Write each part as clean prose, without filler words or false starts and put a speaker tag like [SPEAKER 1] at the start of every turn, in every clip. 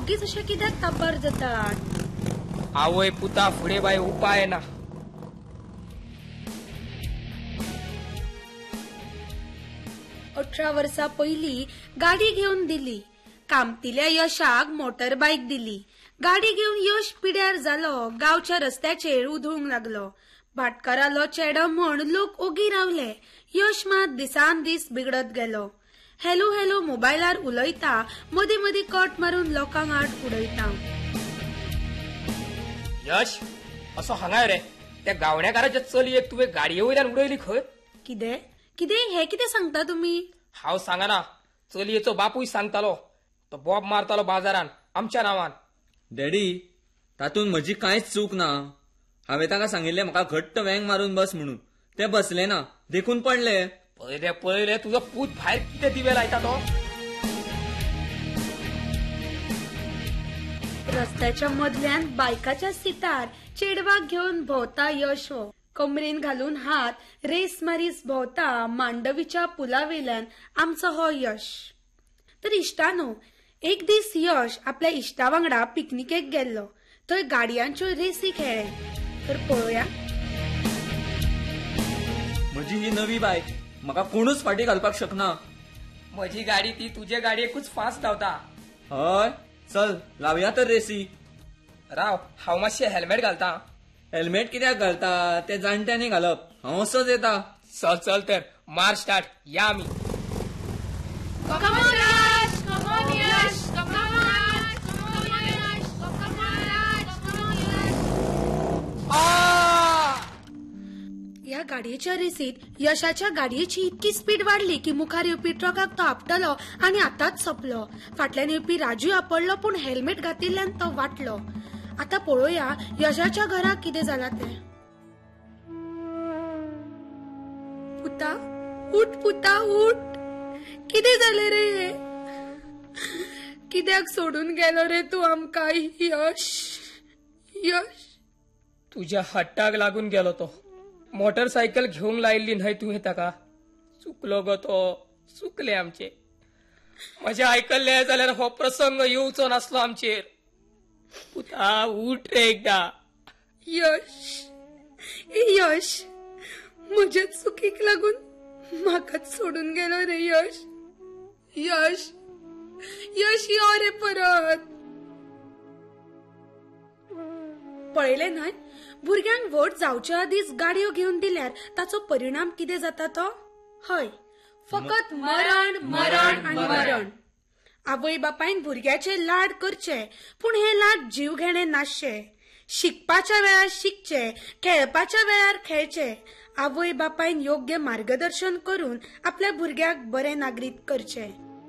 [SPEAKER 1] उगीच अशे कित्याक तापार जातात?
[SPEAKER 2] आवय पुता फुडें बाय उपाय ना.
[SPEAKER 1] अठरा वर्सां पयली गाडी घेवन दिली. कामतिल्या यशाक मोटरबायक दिली. गाडी घेवन यश पिड्यार जालो. गांवच्या रस्त्याचेर उधळूंक लागलो. भाटकारालो चेडो म्हण लोक ओगी रावले. यश मात दिसान दीस बिगडत गेलो. हॅलो हॅलो मोबायलार उलयता, मदी मदी कट मारून लोकांक आड उडयता.
[SPEAKER 2] यश असो हांगा रे, त्या गावण्याकाराच्या चलयेक तुवें गाडये वयल्यान उडयली खंय?
[SPEAKER 1] कितें कितें हे कितें सांगता तुमी?
[SPEAKER 2] हांव सांगना, चलयेचो बापूय सांगतालो. तो बॉब मारतालो बाजारान आमच्या नांवान.
[SPEAKER 3] डॅडी, तातूंत म्हजी कांयच चूक ना. हांवें ताका सांगिल्लें म्हाका घट्ट वेंग मारून बस म्हणून. ते बसले ना, देखून पडले.
[SPEAKER 2] पळयले पळयले तुजो पूत भायर कितें दिवे लायता तो.
[SPEAKER 1] रस्त्याच्या मदल्यान बायकाच्या सिटार चेडवाक घेवन भोंवता यश. कमरेन घालून हात रेस मारीस भोंवता मांडवीच्या पुलावेल्यान आमचो हो यश. तर इश्टानो, एक दीस यश आपल्या इश्टा वांगडा पिकनिकेक गेल्लो. थंय गाडयांच्यो रेसी खेळ्ळे. तर पळोवया.
[SPEAKER 3] म्हजी ही नवी बायक, म्हाका कोणूच फाटी घालपाक शकना.
[SPEAKER 2] म्हजी गाडी ती तुजे गाडयेकूच फास्ट धांवता.
[SPEAKER 3] हय, चल लावया तर रेसी.
[SPEAKER 2] राव, हांव मातशें हेल्मेट घालता.
[SPEAKER 3] हेल्मेट कित्याक घालता? ते जाणट्यांनी घालप. हांव असोच येता.
[SPEAKER 2] चल चल तर मार स्टार्ट. या आमी.
[SPEAKER 1] या गाडयेच्या रेसीत यशाच्या गाडयेची इतकी स्पीड वाढली की मुखार येवपी ट्रकाक तो आपटलो आणि आताच सोंपलो. फाटल्यान येवपी राजूय आपडलो, पूण हेल्मेट घातिल्ल्यान तो वाटलो. आता पळोवया यशाच्या घराक कितें जालां तें. पुता, उठ पुता, उठ. कितें जालें रे? कित्याक सोडून गेलो रे तू आमकां? यश, यश.
[SPEAKER 2] तुज्या हट्टाक लागून गेलो तो. मोटरसायकल घेवंक लायिल्ली न्हय तुवें ताका. चुकलो गो तो, चुकले आमचे. म्हजें आयकल्लें जाल्यार हो प्रसंग येवचो नासलो आमचेर. पुता, उठ रे एकदा.
[SPEAKER 1] यश, यश, म्हज्या चुकीक लागून म्हाकाच सोडून गेलो रे यश. यश, यश यो रे परत. पळयलें न्हय, भुरग्यांक व्हड जावच्या आदींच गाडयो घेवन दिल्यार ताचो परिणाम कितें जाता तो? हय, फकत मरण मरण आनी मरण. आवय बापायन भुरग्याचे लाड करचे, पूण हे लाड जीव घेणे नासचे. शिकपाच्या वेळार शिकचे, खेळपाच्या वेळार खेळचे. आवय बापायन योग्य मार्गदर्शन करून आपल्या भुरग्याक बरे नागरीक करचे.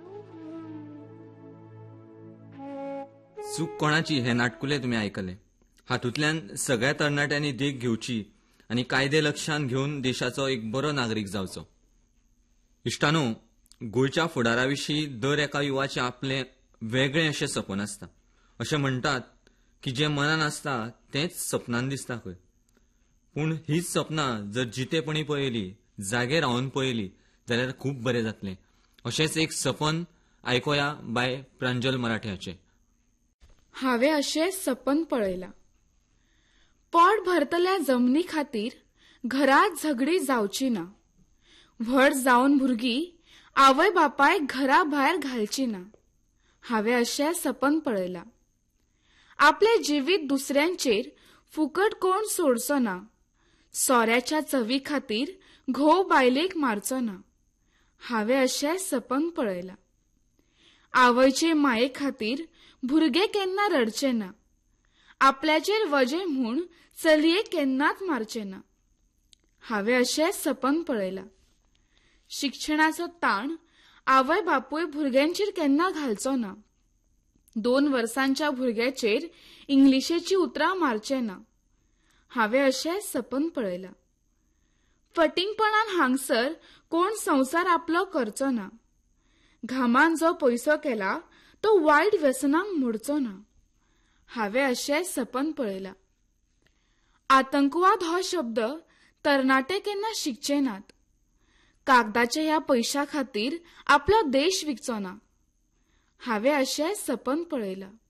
[SPEAKER 3] चूक कोणाची हे नाटकुले तुमी आयकले. हातूंतल्यान सगळ्या तरणाट्यांनी देख घेवची आनी कायदे लक्षांत घेवन देशाचो एक बरो नागरीक जावचो. इश्टानो, गोंयच्या फुडाराविशीं दर एका युवाचें आपलें वेगळें अशें सपन आसता. अशें म्हणटात की जें मनान आसता तेंच सपनान दिसता खंय. पूण हीच सपनां जर जितेपणी पळयली, जागे रावन पळयली जाल्यार खूब बरें जातलें. अशेंच एक सपन आयकोया बाय प्रांजल मराठ्याचें.
[SPEAKER 4] हांवें अशें सपन पळयलां. पोट भरतल्या जमनी खातीर घरात झगडी जावची ना. व्हड जावन भुरगीं आवय बापायक घरा भायर घालची ना. हांवें अशें सपन पळयलां. आपले जिवीत दुसऱ्यांचेर फुकट कोण सोडचो ना. सोऱ्याच्या चवी खातीर घोव बायलेक मारचो ना. हांवें अशें सपन पळयलां. आवयचे माये खातीर भुरगे केन्ना रडचे ना. आपल्याचेर वजें म्हूण चलयेक केन्नाच मारचे ना. हांवें अशें सपन पळयलां. शिक्षणाचो ताण आवय बापूय भुरग्यांचेर केन्ना घालचो ना. 2 वर्सांच्या भुरग्याचेर इंग्लिशेची उतरां मारचे ना. हांवें अशें सपन पळयलां. फटिंगपणान हांगसर कोण संवसार आपलो करचो ना. घामान जो पयसो केला तो वायट व्यसनांक मोडचो ना. हांवें अशें सपन पळयलां. आतंकवाद हो शब्द तरणाटे केन्ना शिकचे नात. कागदाच्या ह्या पैशा खातीर आपलो देश विकचो ना. हांवें अशें सपन पळयलां.